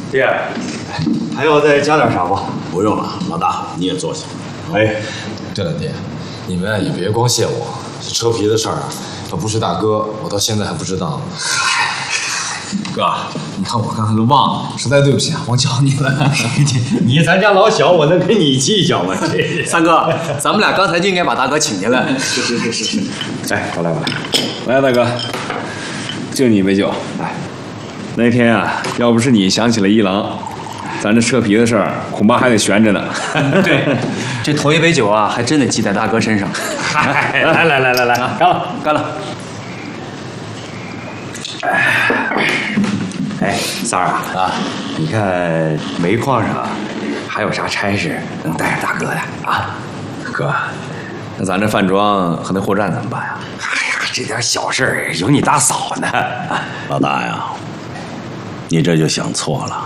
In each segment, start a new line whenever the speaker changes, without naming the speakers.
爹，还要再加点啥吗？
不用了，老大你也坐下。
哎，
对了，爹，你们也别光谢我，这车皮的事儿啊，要不是大哥，我到现在还不知道。哥，你看我刚才都忘了，实在对不起啊，忘叫你了。
你咱家老小，我能跟你计较吗？这
三哥，咱们俩刚才就应该把大哥请进来。
是。
哎，过来，来，大哥，敬你一杯酒。来，那天啊，要不是你想起了一郎，咱这车皮的事儿恐怕还得悬着呢。
对，这头一杯酒啊，还真得记在大哥身上。
来，
干了。
哎，三儿啊，你看煤矿上还有啥差事能带着大哥的啊？
哥，那咱这饭庄和那货站怎么办呀？
哎呀，这点小事儿有你大嫂呢。
老大呀，你这就想错了。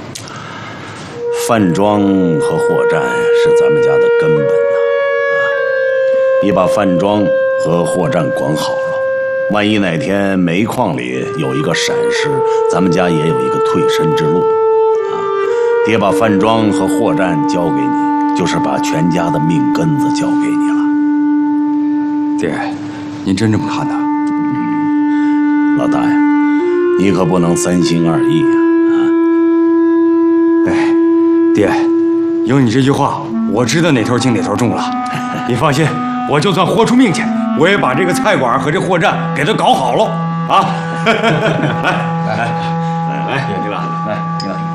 饭庄和货站是咱们家的根本呐。你把饭庄和货站管好了，万一哪天煤矿里有一个闪失，咱们家也有一个退身之路。爹把饭庄和货站交给你，就是把全家的命根子交给你了。
爹，您真这么看的？
老大呀，你可不能三心二意啊！
哎，爹，有你这句话，我知道哪头轻哪头重了。你放心，我就算豁出命去，我也把这个菜馆和这货站给它搞好了啊！来，你了，来。